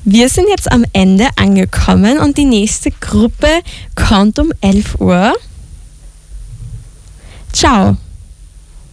Wir sind jetzt am Ende angekommen und die nächste Gruppe kommt um 11 Uhr. Ciao!